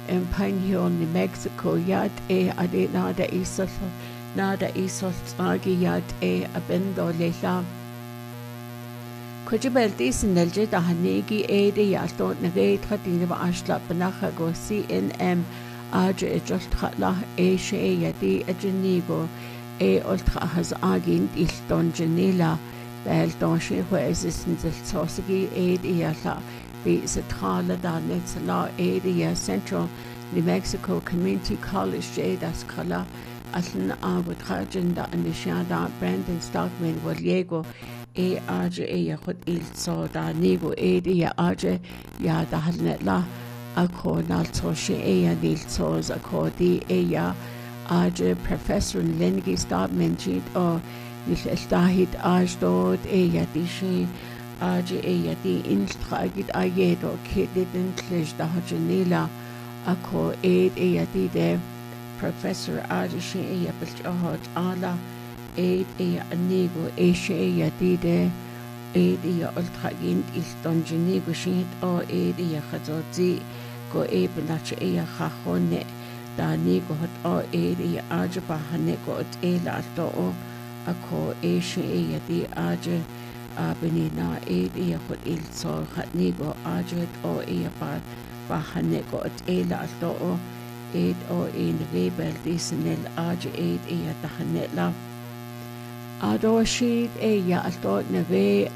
in Pine Hill, New Mexico, yad ade nada isol agi yad abendo leila. Kujibel disinelje da hanegi yalto nage tradine ba ashla banacha go CNM aje just khatla she yadi ajenigo ultra has agin ilton janila bel donche huesisen del tosigi yalla be centrale da netzla Central New Mexico Community College das kala aln abutrajen da anishada Brandon Stockman Wadiego aje yahut il so da nigo ya aje ya da halnetla ako naltoshe nil sos ako di ya aje Professor Lengi Stockman jit o niltahit ajdod ya dishi aje ya di instragit ayedo kidit inklish da hajanila ako ya di de Professor aje ya bilchahot ala anigo ya dide ya ultragint iston jenigo shit o ya khazoti go benache ya khone da nigo hot o ya aje bahane go la to ako ya di aje benina ya hot il so nigo aje o ya bahane go la to o in rebel disnel aje ya tahanela Adoshid ya alto neve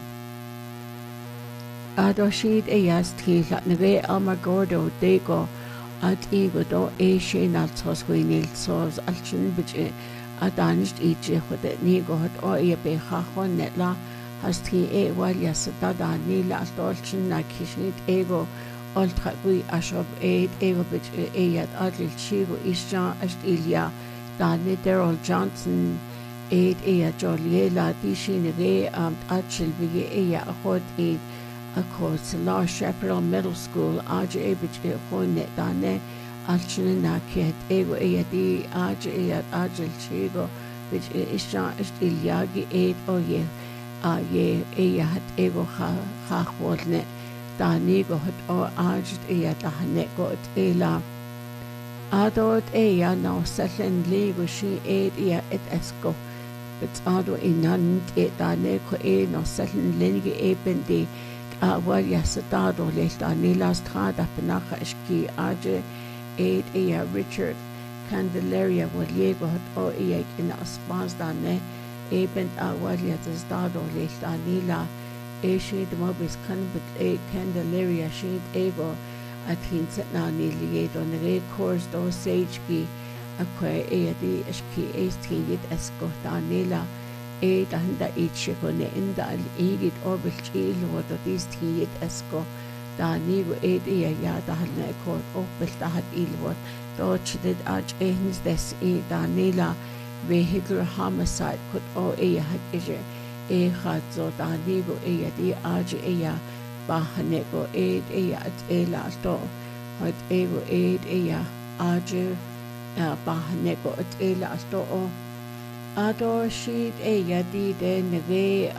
Adoshid yastila neve amagordo dego at ego do shin altos winil sos alchin bije adanist ichi hode nigo hot o ye be khon netla hasti wal yasda danila altolchin na kishit ego ultra gui ashob ego bije yat adil chigo isja astilya dani Daryl Johnson ya Joliela dishinere achil bige ya hot akos La Chaparral Middle School aje bije khone dane alchin na ket ego ya di aje ya ajil chigo bije isha ilyagi o ye ya hat ego kha khwolne dani go hot o aje ya dane go ela adot ya no selen lego shi ya et esko It's ado inan dane ko no selen lenige bendi wal yasadado lesta nilas trada penacha eski aje ya Richard Candelaria waliego hot o in aspas dane bent wal yasadado lesta nila she the mobis kan but Candelaria she ego atin setna nili don re course do sage ki akwe di eski yit esko danela dahanda itchikone inda al igit obil chil wada dis yit esko danigo ya dahalna ko obil dahat ilwot doch did aj ehnis des danela vehicular homicide kut o hakije khazo danigo di aj ya bahane ko ya atela to hot ego ya aj bahane ko ela asto ado shit ya di de neve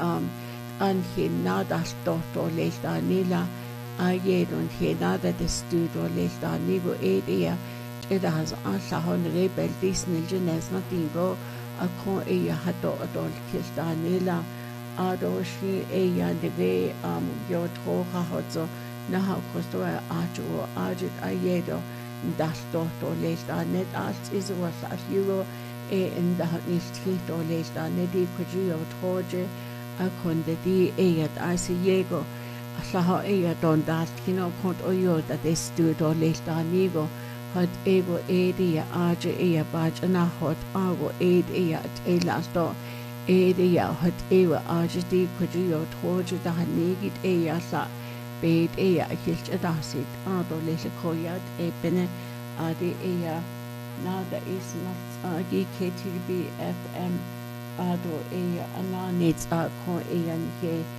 nada sto to lesta nila ayedon nada de studio lesta nigo ya has alla hon rebel disney genes natingo akon ya hato adol kilta nila ado shi ya neve yo to hazo na ha kosto ajo ajit ayedo das dort lest net als is was as euro in da nicht hit lest net die kujio toje a konde di as yego asaha don das kino kont oyo da des du do lest nigo hat ego ya aje baj na hot ago ya elas do ya hat aje di kujio toje da nigit ya sa bed ya hilt adasit ado lele koyat bene adi ya nada is not GKTB FM ado ya ananits ko